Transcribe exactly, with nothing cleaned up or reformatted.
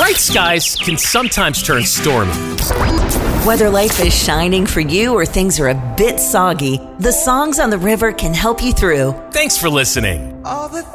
Bright skies can sometimes turn stormy. Whether life is shining for you or things are a bit soggy, the songs on the river can help you through. Thanks for listening. All the